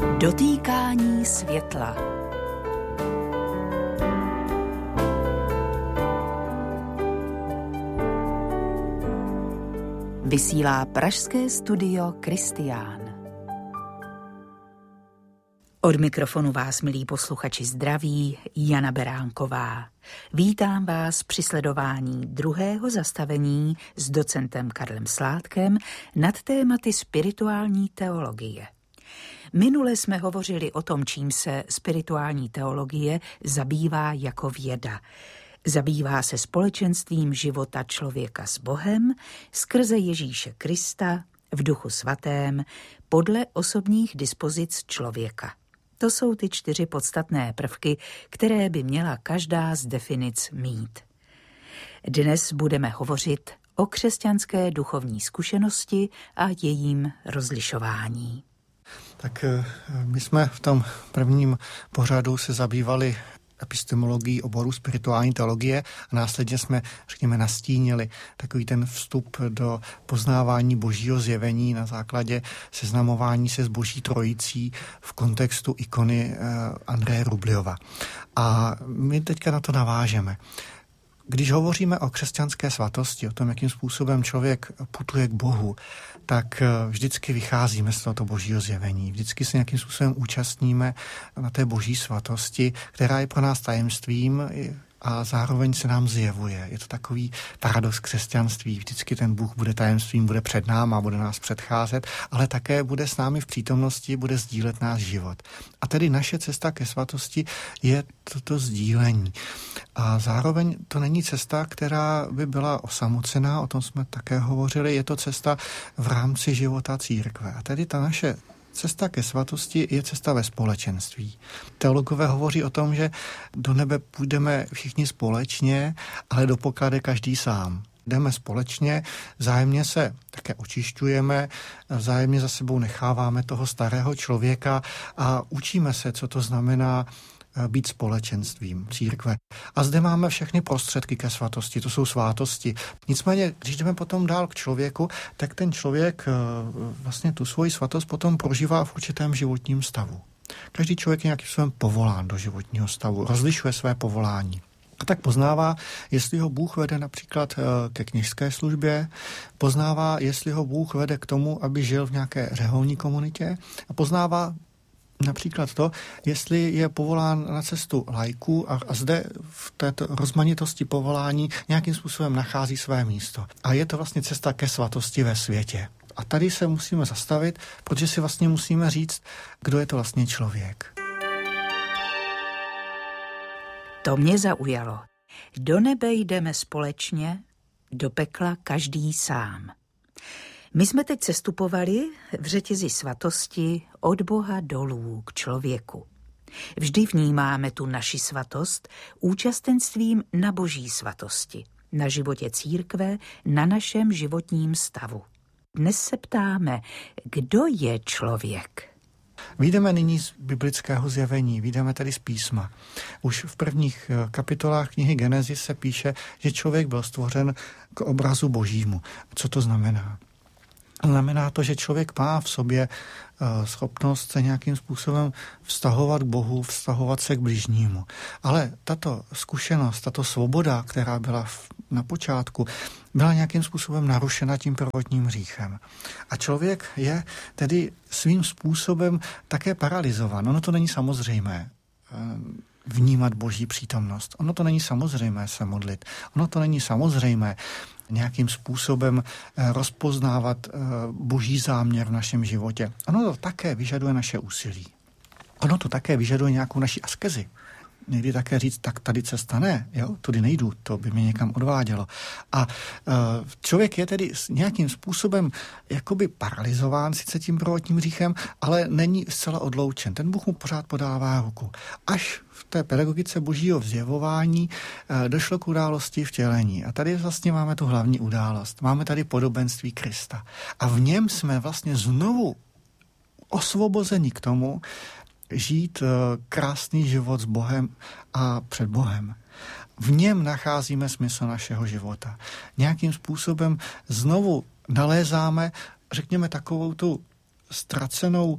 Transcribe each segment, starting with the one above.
Dotýkání světla. Vysílá pražské studio Kristián. Od mikrofonu vás, milí posluchači, zdraví Jana Beránková. Vítám vás při sledování druhého zastavení s docentem Karlem Sládkem nad tématy spirituální teologie. Minule jsme hovořili o tom, čím se spirituální teologie zabývá jako věda. Zabývá se společenstvím života člověka s Bohem skrze Ježíše Krista v Duchu Svatém podle osobních dispozic člověka. To jsou ty 4 podstatné prvky, které by měla každá z definic mít. Dnes budeme hovořit o křesťanské duchovní zkušenosti a jejím rozlišování. Tak my jsme v tom prvním pořadu se zabývali epistemologií oboru spirituální teologie a následně jsme, řekněme, nastínili takový ten vstup do poznávání božího zjevení na základě seznamování se s boží trojicí v kontextu ikony Andreje Rubliova. A my teďka na to navážeme. Když hovoříme o křesťanské svatosti, o tom, jakým způsobem člověk putuje k Bohu, tak vždycky vycházíme z tohoto božího zjevení. Vždycky se nějakým způsobem účastníme na té boží svatosti, která je pro nás tajemstvím a zároveň se nám zjevuje. Je to takový paradox křesťanství. Vždycky ten Bůh bude tajemstvím, bude před náma, bude nás předcházet, ale také bude s námi v přítomnosti, bude sdílet náš život. A tedy naše cesta ke svatosti je toto sdílení. A zároveň to není cesta, která by byla osamocená, o tom jsme také hovořili, je to cesta v rámci života církve. A tedy ta naše cesta ke svatosti je cesta ve společenství. Teologové hovoří o tom, že do nebe půjdeme všichni společně, ale do pekla jde každý sám. Jdeme společně, vzájemně se také očišťujeme, vzájemně za sebou necháváme toho starého člověka a učíme se, co to znamená být společenstvím církve. A zde máme všechny prostředky ke svatosti, to jsou svátosti. Nicméně, když jdeme potom dál k člověku, tak ten člověk vlastně tu svoji svatost potom prožívá v určitém životním stavu. Každý člověk je nějakým způsobem povolán do životního stavu, rozlišuje své povolání. A tak poznává, jestli ho Bůh vede například ke kněžské službě, poznává, jestli ho Bůh vede k tomu, aby žil v nějaké řeholní komunitě a poznává například to, jestli je povolán na cestu laiků a zde v této rozmanitosti povolání nějakým způsobem nachází své místo. A je to vlastně cesta ke svatosti ve světě. A tady se musíme zastavit, protože si vlastně musíme říct, kdo je to vlastně člověk. To mě zaujalo. Do nebe jdeme společně, do pekla každý sám. My jsme teď sestupovali v řetězi svatosti od Boha dolů k člověku. Vždy vnímáme tu naši svatost účastenstvím na boží svatosti, na životě církve, na našem životním stavu. Dnes se ptáme, kdo je člověk? Vyjdeme nyní z biblického zjevení, vyjdeme tedy z písma. Už v prvních kapitolách knihy Genesis se píše, že člověk byl stvořen k obrazu božímu. Co to znamená? Znamená to, že člověk má v sobě schopnost se nějakým způsobem vztahovat k Bohu, vztahovat se k bližnímu. Ale tato zkušenost, tato svoboda, která byla na počátku, byla nějakým způsobem narušena tím prvotním hříchem. A člověk je tedy svým způsobem také paralyzován. Ono to není samozřejmé vnímat boží přítomnost. Ono to není samozřejmé se modlit. Ono to není samozřejmé nějakým způsobem rozpoznávat boží záměr v našem životě. Ono to také vyžaduje naše úsilí. Ono to také vyžaduje nějakou naši askezi. Někdy také říct, tak tady cesta ne, jo, tudy nejdu, to by mě někam odvádělo. A člověk je tedy nějakým způsobem jakoby paralyzován sice tím prvotním hříchem, ale není zcela odloučen. Ten Bůh mu pořád podává ruku. Až v té pedagogice božího vzjevování došlo k události vtělení. A tady vlastně máme tu hlavní událost. Máme tady podobenství Krista. A v něm jsme vlastně znovu osvobozeni k tomu, žít krásný život s Bohem a před Bohem. V něm nacházíme smysl našeho života. Nějakým způsobem znovu nalézáme, řekněme, takovou tu ztracenou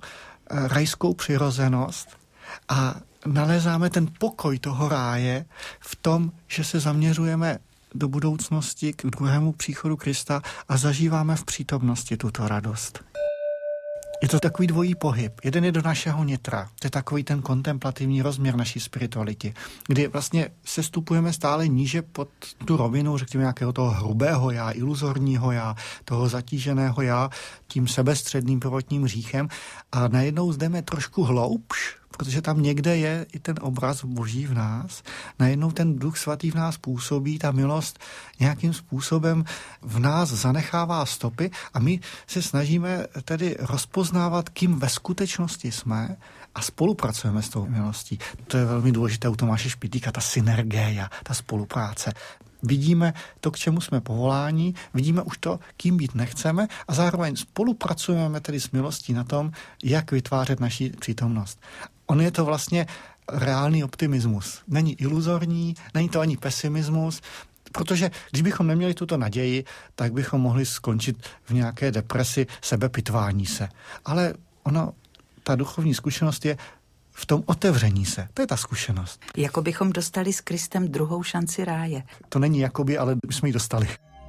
rajskou přirozenost a nalézáme ten pokoj toho ráje v tom, že se zaměřujeme do budoucnosti k druhému příchodu Krista a zažíváme v přítomnosti tuto radost. Je to takový dvojí pohyb. Jeden je do našeho nitra. To je takový ten kontemplativní rozměr naší spirituality, kdy vlastně sestupujeme stále níže pod tu rovinu, řekněme, nějakého toho hrubého já, iluzorního já, toho zatíženého já, tím sebestředným prvotním hříchem a najednou jdeme trošku hloubš, protože tam někde je i ten obraz Boží v nás. Najednou ten Duch Svatý v nás působí, ta milost nějakým způsobem v nás zanechává stopy a my se snažíme tedy rozpoznávat, kým ve skutečnosti jsme a spolupracujeme s tou milostí. To je velmi důležité u Tomáše Špidlíka, ta synergie, ta spolupráce. Vidíme to, k čemu jsme povoláni, vidíme už to, kým být nechceme a zároveň spolupracujeme tedy s milostí na tom, jak vytvářet naši přítomnost. On je to vlastně reálný optimismus. Není iluzorní, není to ani pesimismus, protože když bychom neměli tuto naději, tak bychom mohli skončit v nějaké depresi, sebepitvání se. Ale ta duchovní zkušenost je v tom otevření se. To je ta zkušenost. Jako bychom dostali s Kristem druhou šanci ráje. To není jakoby, ale my jsme ji dostali.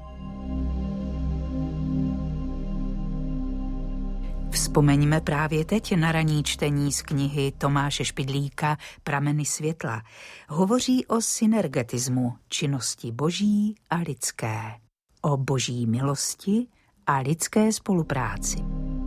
Vzpomeňme právě teď na ranní čtení z knihy Tomáše Špidlíka Prameny světla. Hovoří o synergetismu činnosti boží a lidské. O boží milosti a lidské spolupráci.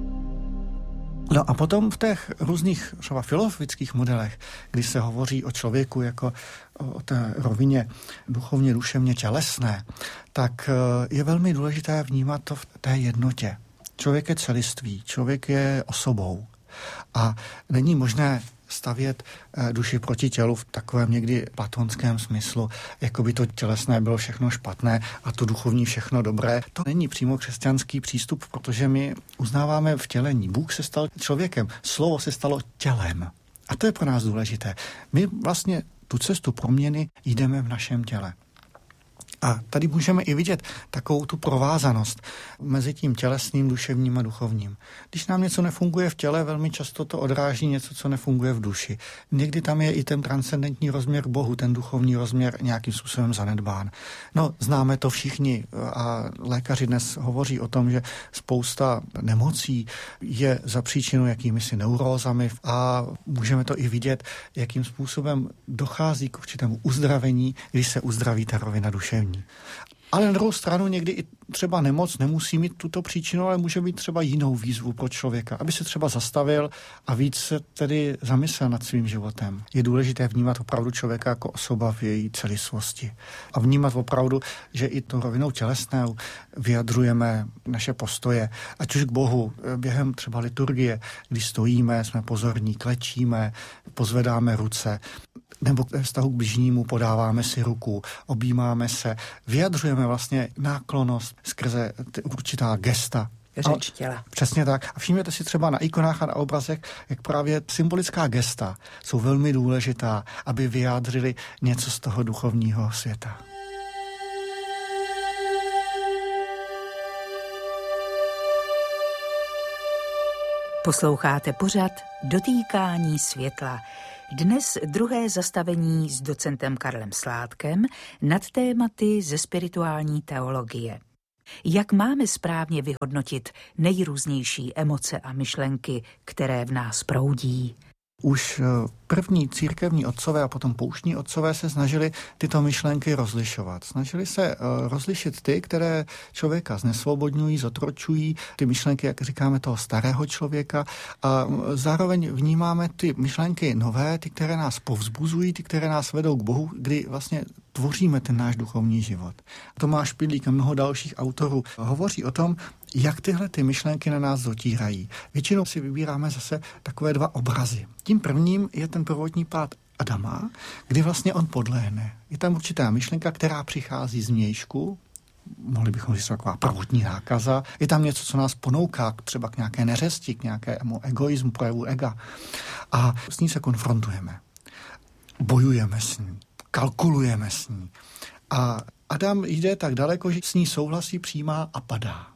No a potom v těch různých třeba filozofických modelech, kdy se hovoří o člověku jako o té rovině duchovně, duševně tělesné, tak je velmi důležité vnímat to v té jednotě. Člověk je celiství, člověk je osobou a není možné stavět duši proti tělu v takovém někdy platonském smyslu, jako by to tělesné bylo všechno špatné a to duchovní všechno dobré. To není přímo křesťanský přístup, protože my uznáváme vtělení. Bůh se stal člověkem, slovo se stalo tělem. A to je pro nás důležité. My vlastně tu cestu proměny jdeme v našem těle. A tady můžeme i vidět takovou tu provázanost mezi tím tělesným, duševním a duchovním. Když nám něco nefunguje v těle, velmi často to odráží něco, co nefunguje v duši. Někdy tam je i ten transcendentní rozměr Bohu, ten duchovní rozměr nějakým způsobem zanedbán. No, známe to všichni a lékaři dnes hovoří o tom, že spousta nemocí je zapříčinu jakýmisi neurózami a můžeme to i vidět, jakým způsobem dochází k určitému uzdravení, když se uzdraví ta rovina duševní. Ale na druhou stranu někdy i třeba nemoc nemusí mít tuto příčinu, ale může být třeba jinou výzvu pro člověka, aby se třeba zastavil a víc se tedy zamyslel nad svým životem. Je důležité vnímat opravdu člověka jako osoba v její celistvosti. A vnímat opravdu, že i tou rovinou tělesnou vyjadřujeme naše postoje, ať už k Bohu během třeba liturgie, když stojíme, jsme pozorní, klečíme, pozvedáme ruce, nebo ve vztahu k bližnímu podáváme si ruku, objímáme se, vyjadřujeme vlastně náklonnost skrze určitá gesta. Řeč těla. Přesně tak. A všimněte si třeba na ikonách a na obrazech, jak právě symbolická gesta jsou velmi důležitá, aby vyjádřili něco z toho duchovního světa. Posloucháte pořad Dotýkání světla. Dnes druhé zastavení s docentem Karlem Sládkem nad tématy ze spirituální teologie. Jak máme správně vyhodnotit nejrůznější emoce a myšlenky, které v nás proudí? Už první církevní otcové a potom pouštní otcové se snažili tyto myšlenky rozlišovat. Snažili se rozlišit ty, které člověka znesvobodňují, zotročují, ty myšlenky, jak říkáme, toho starého člověka a zároveň vnímáme ty myšlenky nové, ty, které nás povzbuzují, ty, které nás vedou k Bohu, kdy vlastně tvoříme ten náš duchovní život. Tomáš Špidlík a mnoho dalších autorů hovoří o tom, jak tyhle ty myšlenky na nás dotírají. Většinou si vybíráme zase takové dva obrazy. Tím prvním je ten prvotní pád Adama, kdy vlastně on podlehne. Je tam určitá myšlenka, která přichází z vnějšku, mohli bychom říct taková prvotní nákaza. Je tam něco, co nás ponouká třeba k nějaké neřesti, k nějakému egoismu, projevu ega. A s ní se konfrontujeme. Bojujeme s ní. Kalkulujeme s ní. A Adam jde tak daleko, že s ní souhlasí, přijímá a padá.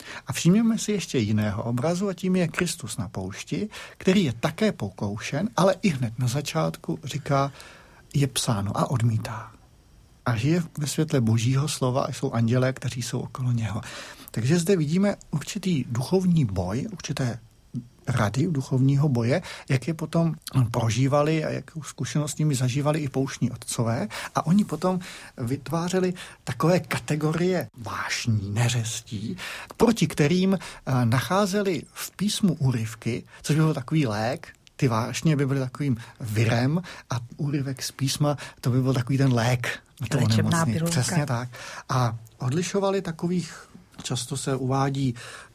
A všimněme si ještě jiného obrazu a tím je Kristus na poušti, který je také pokoušen, ale i hned na začátku říká, je psáno a odmítá. A žije ve světle Božího slova a jsou andělé, kteří jsou okolo něho. Takže zde vidíme určitý duchovní boj, určité rady duchovního boje, jak je potom prožívali a jakou zkušenost s nimi zažívali i pouštní otcové. A oni potom vytvářeli takové kategorie vášní, neřestí, proti kterým nacházeli v písmu úryvky, což byl takový lék. Ty vášně by byly takovým virem a úryvek z písma, to by byl takový ten lék na to onemocnění. Přesně tak. A odlišovali takových, často se uvádí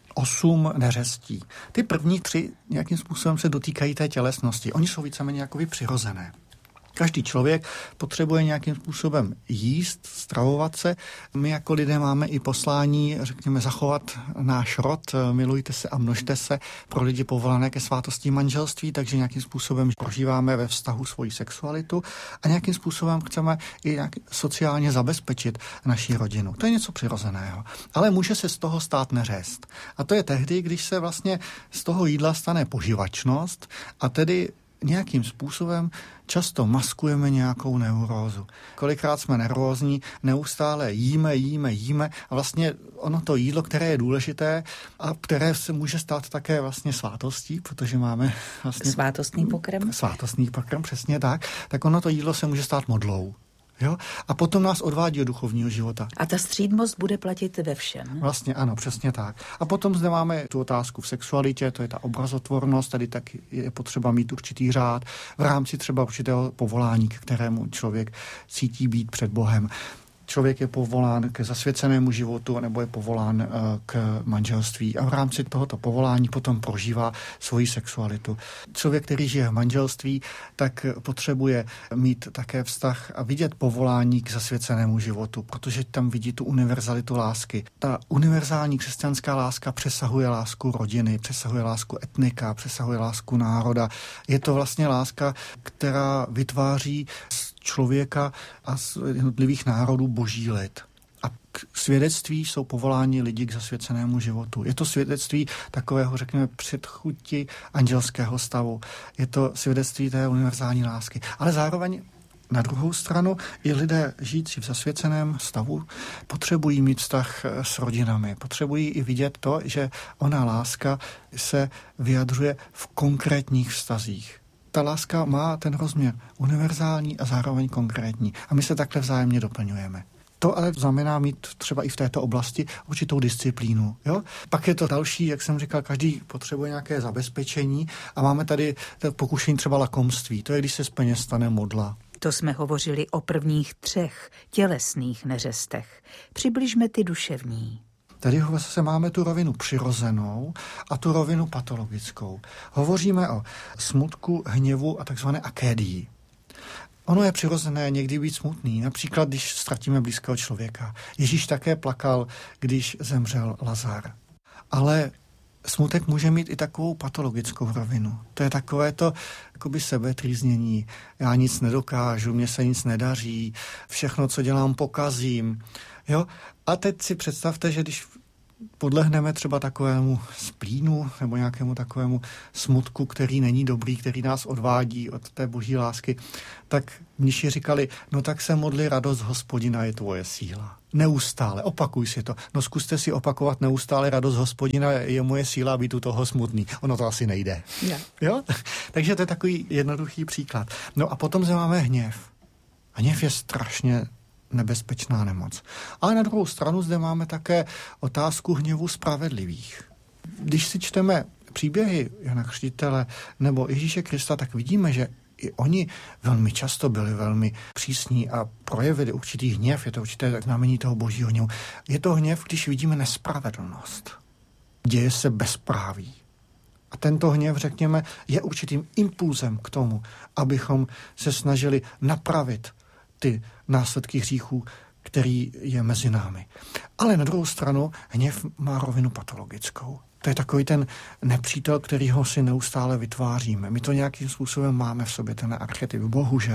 8 neřestí. Ty první 3 nějakým způsobem se dotýkají té tělesnosti. Oni jsou víceméně jakoby přirozené. Každý člověk potřebuje nějakým způsobem jíst, stravovat se. My jako lidé máme i poslání, řekněme, zachovat náš rod, milujte se a množte se, pro lidi povolané ke svátosti manželství, takže nějakým způsobem prožíváme ve vztahu svoji sexualitu a nějakým způsobem chceme i nějak sociálně zabezpečit naši rodinu. To je něco přirozeného. Ale může se z toho stát neřest. A to je tehdy, když se vlastně z toho jídla stane poživačnost a tedy nějakým způsobem často maskujeme nějakou neurózu. Kolikrát jsme nervózní, neustále jíme a vlastně ono to jídlo, které je důležité a které se může stát také vlastně svátostí, protože máme vlastně svátostný pokrm. Svátostný pokrm, přesně tak ono to jídlo se může stát modlou. Jo? A potom nás odvádí od duchovního života. A ta střídmost bude platit ve všem. Vlastně ano, přesně tak. A potom zde máme tu otázku v sexualitě, to je ta obrazotvornost, tady tak je potřeba mít určitý řád v rámci třeba určitého povolání, k kterému člověk cítí být před Bohem. Člověk je povolán k zasvěcenému životu nebo je povolán k manželství a v rámci tohoto povolání potom prožívá svoji sexualitu. Člověk, který žije v manželství, tak potřebuje mít také vztah a vidět povolání k zasvěcenému životu, protože tam vidí tu univerzalitu lásky. Ta univerzální křesťanská láska přesahuje lásku rodiny, přesahuje lásku etnika, přesahuje lásku národa. Je to vlastně láska, která vytváří člověka a z jednotlivých národů boží lid. A k svědectví jsou povoláni lidi k zasvěcenému životu. Je to svědectví takového, řekněme, předchuti andělského stavu. Je to svědectví té univerzální lásky. Ale zároveň na druhou stranu i lidé žijící v zasvěceném stavu potřebují mít vztah s rodinami. Potřebují i vidět to, že ona láska se vyjadřuje v konkrétních vztazích. Ta láska má ten rozměr univerzální a zároveň konkrétní. A my se takhle vzájemně doplňujeme. To ale znamená mít třeba i v této oblasti určitou disciplínu. Jo? Pak je to další, jak jsem říkal, každý potřebuje nějaké zabezpečení a máme tady pokušení třeba lakomství. To je, když se z peněz stane modla. To jsme hovořili o prvních 3 tělesných neřestech. Přibližme ty duševní. Tady zase máme tu rovinu přirozenou a tu rovinu patologickou. Hovoříme o smutku, hněvu a takzvané akédii. Ono je přirozené někdy být smutný, například když ztratíme blízkého člověka. Ježíš také plakal, když zemřel Lazar. Ale smutek může mít i takovou patologickou rovinu. To je takové to jakoby sebetrýznění. Já nic nedokážu, mně se nic nedaří, všechno, co dělám, pokazím. Jo? A teď si představte, že když podlehneme třeba takovému splínu nebo nějakému takovému smutku, který není dobrý, který nás odvádí od té boží lásky, tak mniši říkali, no tak se modli, radost Hospodina je tvoje síla. Neustále, opakuj si to. No zkuste si opakovat neustále, radost Hospodina je moje síla, být u toho smutný. Ono to asi nejde. Jo? Takže to je takový jednoduchý příklad. No a potom zde máme hněv. A hněv je strašně nebezpečná nemoc. Ale na druhou stranu zde máme také otázku hněvu spravedlivých. Když si čteme příběhy Jana Křtitele nebo Ježíše Krista, tak vidíme, že i oni velmi často byli velmi přísní a projevili určitý hněv. Je to určité znamení toho božího hněvu. Je to hněv, když vidíme nespravedlnost. Děje se bezpráví. A tento hněv, řekněme, je určitým impulzem k tomu, abychom se snažili napravit ty následky hříchů, který je mezi námi. Ale na druhou stranu hněv má rovinu patologickou. To je takový ten nepřítel, kterýho si neustále vytváříme. My to nějakým způsobem máme v sobě, ten archetyp, bohužel.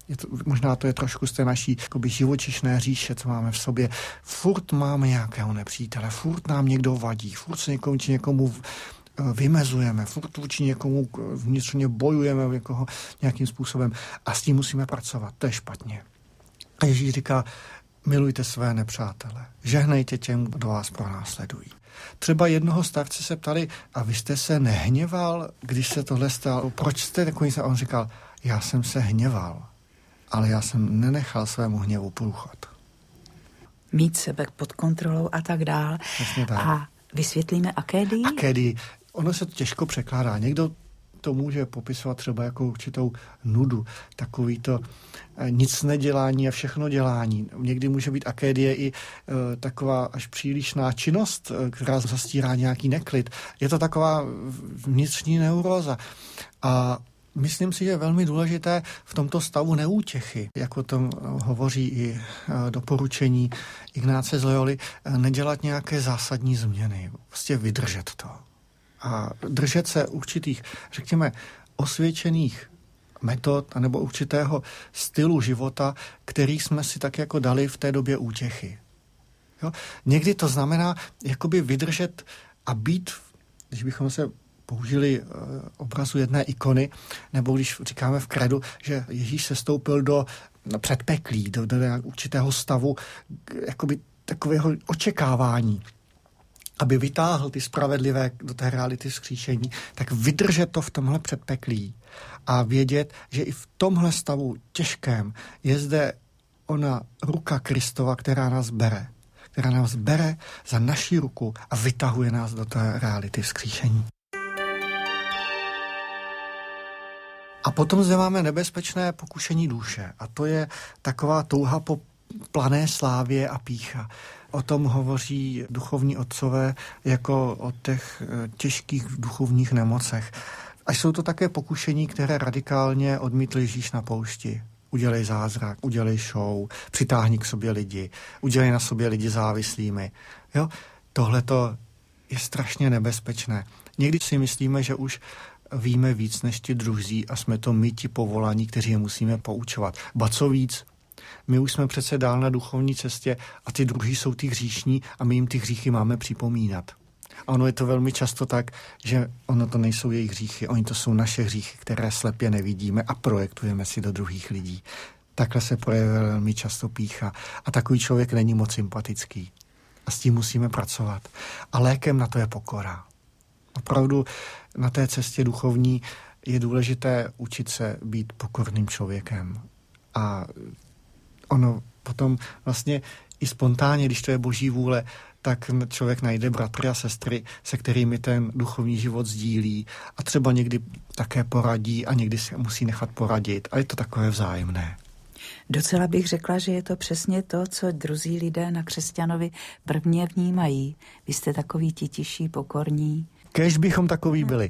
Možná to je trošku z té naší živočišné říše, co máme v sobě. Furt máme nějakého nepřítele, furt nám někdo vadí, furt se někomu vymezujeme, furt vůči někomu vnitřně bojujeme někoho nějakým způsobem a s tím musíme pracovat. To je špatně. A Ježíš říká, milujte své nepřátele, žehnejte těm, kdo vás pronásledují. Třeba jednoho starce se ptali, a vy jste se nehněval, když se tohle stalo? Proč jste takový? A on říkal, já jsem se hněval, ale já jsem nenechal svému hněvu průchod. Mít sebe pod kontrolou a tak dál. Tak. A vysvětlíme akédii? Akédii. Ono se to těžko překládá. Někdo to může popisovat třeba jako určitou nudu, takový to nic nedělání a všechno dělání. Někdy může být akédie i taková až přílišná činnost, která zastírá nějaký neklid. Je to taková vnitřní neuróza. A myslím si, že je velmi důležité v tomto stavu neútěchy, jak o tom hovoří i doporučení Ignáce z Loyoly, nedělat nějaké zásadní změny, prostě vydržet to. A držet se určitých, řekněme, osvědčených metod nebo určitého stylu života, který jsme si tak jako dali v té době útěchy. Jo? Někdy to znamená jakoby vydržet a být, když bychom se použili obrazu jedné ikony, nebo když říkáme v kredu, že Ježíš se stoupil do předpeklí, do určitého stavu jakoby takového očekávání, aby vytáhl ty spravedlivé do té reality vzkříšení, tak vydržet to v tomhle předpeklí a vědět, že i v tomhle stavu těžkém je zde ona ruka Kristova, která nás bere za naší ruku a vytahuje nás do té reality vzkříšení. A potom zde máme nebezpečné pokušení duše a to je taková touha po plané slávě a pýcha. O tom hovoří duchovní otcové jako o těch těžkých duchovních nemocech. A jsou to také pokušení, které radikálně odmítl Ježíš na poušti. Udělej zázrak, udělej show, přitáhni k sobě lidi, udělej na sobě lidi závislými. Jo? Tohleto je strašně nebezpečné. Někdy si myslíme, že už víme víc než ti druzí a jsme to my ti povolaní, kteří je musíme poučovat. Ba co víc, my už jsme přece dál na duchovní cestě a ty druhý jsou ty hříšní a my jim ty hříchy máme připomínat. A ono je to velmi často tak, že ono to nejsou jejich hříchy, oni to jsou naše hříchy, které slepě nevidíme a projektujeme si do druhých lidí. Takhle se projevuje velmi často pýcha a takový člověk není moc sympatický. A s tím musíme pracovat. A lékem na to je pokora. Opravdu na té cestě duchovní je důležité učit se být pokorným člověkem. A ono potom vlastně i spontánně, když to je boží vůle, tak člověk najde bratry a sestry, se kterými ten duchovní život sdílí a třeba někdy také poradí a někdy se musí nechat poradit. A je to takové vzájemné. Docela bych řekla, že je to přesně to, co druzí lidé na křesťanovi prvně vnímají. Vy jste takový ti tiší, pokorní. Kéž bychom takoví byli.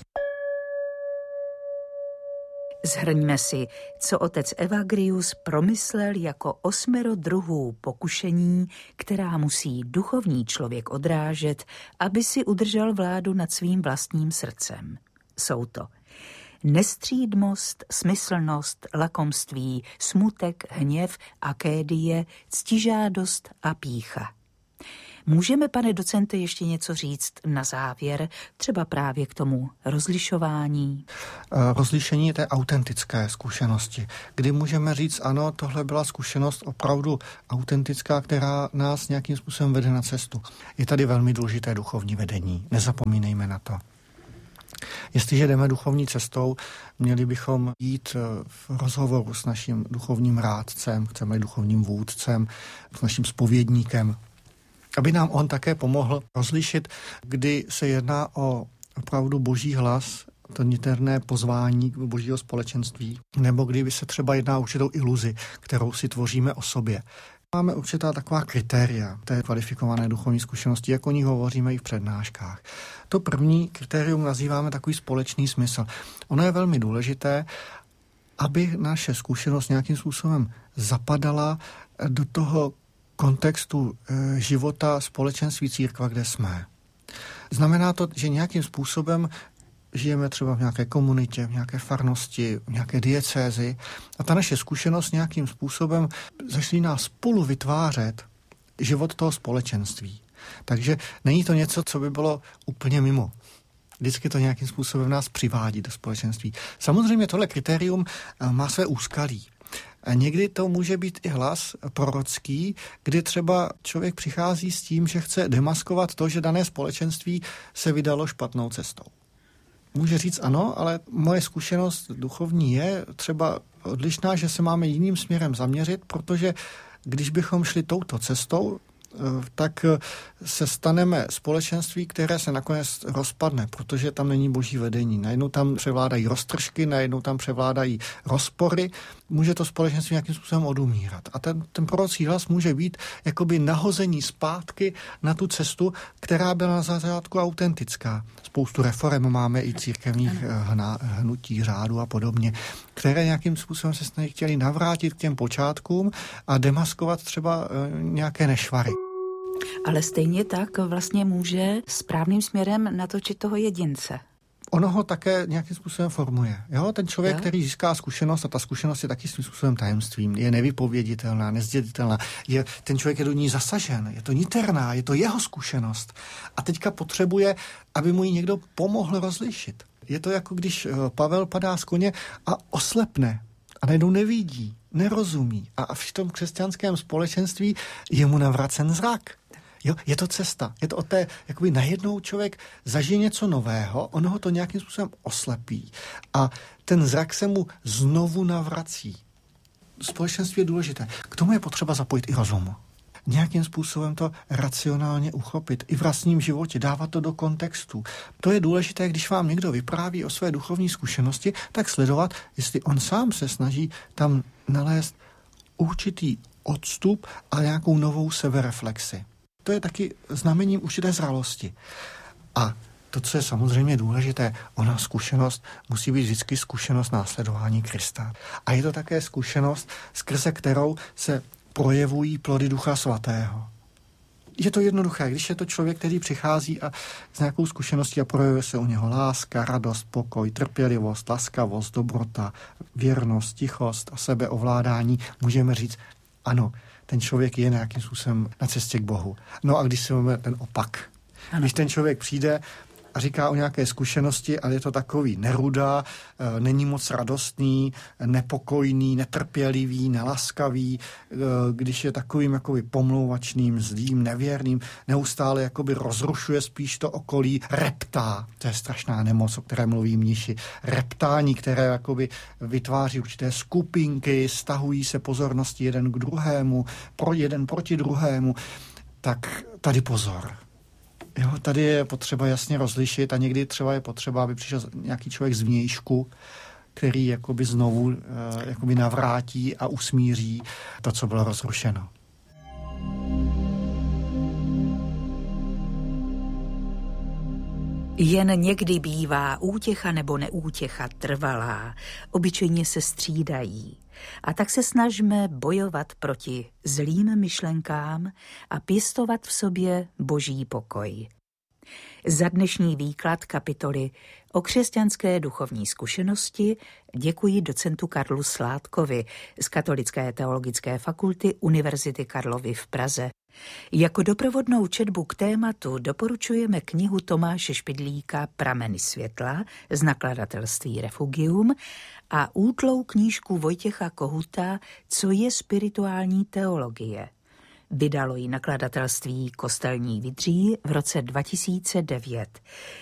Shrňme si, co otec Evagrius promyslel jako 8 druhů pokušení, která musí duchovní člověk odrážet, aby si udržel vládu nad svým vlastním srdcem. Jsou to nestřídmost, smyslnost, lakomství, smutek, hněv, akédie, ctižádost a pýcha. Můžeme, pane docente, ještě něco říct na závěr, třeba právě k tomu rozlišování? Rozlišení té autentické zkušenosti, kdy můžeme říct, ano, tohle byla zkušenost opravdu autentická, která nás nějakým způsobem vede na cestu. Je tady velmi důležité duchovní vedení, nezapomínejme na to. Jestliže jdeme duchovní cestou, měli bychom jít v rozhovoru s naším duchovním rádcem, chceme duchovním vůdcem, s naším zpovědníkem, aby nám on také pomohl rozlišit, kdy se jedná o opravdu boží hlas, to niterné pozvání božího společenství, nebo kdyby se třeba jedná o určitou iluzi, kterou si tvoříme o sobě. Máme určitá taková kritéria té kvalifikované duchovní zkušenosti, jak o ní hovoříme i v přednáškách. To první kritérium nazýváme takový společný smysl. Ono je velmi důležité, aby naše zkušenost nějakým způsobem zapadala do toho kontextu života společenství církva, kde jsme. Znamená to, že nějakým způsobem žijeme třeba v nějaké komunitě, v nějaké farnosti, v nějaké diecézi a ta naše zkušenost nějakým způsobem začíná spolu vytvářet život toho společenství. Takže není to něco, co by bylo úplně mimo. Vždycky to nějakým způsobem nás přivádí do společenství. Samozřejmě tohle kritérium má své úskalí. A někdy to může být i hlas prorocký, kdy třeba člověk přichází s tím, že chce demaskovat to, že dané společenství se vydalo špatnou cestou. Může říct ano, ale moje zkušenost duchovní je třeba odlišná, že se máme jiným směrem zaměřit, protože když bychom šli touto cestou, tak se staneme společenství, které se nakonec rozpadne, protože tam není boží vedení. Najednou tam převládají roztržky, najednou tam převládají rozpory, může to společenství nějakým způsobem odumírat. A ten prorocký hlas může být jakoby nahození zpátky na tu cestu, která byla na začátku autentická. Spoustu reforem máme i církevních hnutí, řádu a podobně, které nějakým způsobem se snaží chtěli navrátit k těm počátkům a demaskovat třeba nějaké nešvary. Ale stejně tak vlastně může správným směrem natočit toho jedince. Ono ho také nějakým způsobem formuje. Jo? Ten člověk, který získá zkušenost, a ta zkušenost je taky svým způsobem tajemstvím, je nevypověditelná, nezděditelná. Ten člověk je do ní zasažen, je to niterná, je to jeho zkušenost. A teďka potřebuje, aby mu ji někdo pomohl rozlišit. Je to jako když Pavel padá z koně a oslepne a najednou nevidí, nerozumí. A v tom křesťanském společenství je mu navracen zrak. Jo, je to cesta. Je to o té, jakoby najednou člověk zažije něco nového, ono ho to nějakým způsobem oslepí a ten zrak se mu znovu navrací. Společenství je důležité. K tomu je potřeba zapojit i rozum. Nějakým způsobem to racionálně uchopit i v vlastním životě, dávat to do kontextu. To je důležité, když vám někdo vypráví o své duchovní zkušenosti, tak sledovat, jestli on sám se snaží tam nalézt určitý odstup a nějakou novou sebereflexi. To je taky znamením určité zralosti. A to, co je samozřejmě důležité, ona zkušenost musí být vždycky zkušenost následování Krista. A je to také zkušenost, skrze kterou se projevují plody Ducha Svatého. Je to jednoduché, když je to člověk, který přichází a s nějakou zkušeností a projevuje se u něho láska, radost, pokoj, trpělivost, laskavost, dobrota, věrnost, tichost a sebeovládání, můžeme říct, ano, ten člověk je nějakým způsobem na cestě k Bohu. No a když si máme ten opak, když ten člověk přijde a říká o nějaké zkušenosti, ale je to takový nerudá, není moc radostný, nepokojný, netrpělivý, nelaskavý, když je takovým jakoby pomlouvačným, zlým, nevěrným, neustále jakoby rozrušuje spíš to okolí, reptá, to je strašná nemoc, o které mluví mniši, reptání, které jakoby vytváří určité skupinky, stahují se pozornosti jeden k druhému, jeden proti druhému, tak tady pozor. Jo, tady je potřeba jasně rozlišit a někdy třeba je potřeba, aby přišel nějaký člověk z vnějšku, který jakoby znovu jakoby navrátí a usmíří to, co bylo rozrušeno. Jen někdy bývá útěcha nebo neútěcha trvalá, obyčejně se střídají. A tak se snažme bojovat proti zlým myšlenkám a pěstovat v sobě boží pokoj. Za dnešní výklad kapitoly o křesťanské duchovní zkušenosti děkuji docentu Karlu Sládkovi z Katolické teologické fakulty Univerzity Karlovy v Praze. Jako doprovodnou četbu k tématu doporučujeme knihu Tomáše Špidlíka Prameny světla z nakladatelství Refugium a útlou knížku Vojtěcha Kohuta Co je spirituální teologie. Vydalo ji nakladatelství Kostelní Vydří v roce 2009.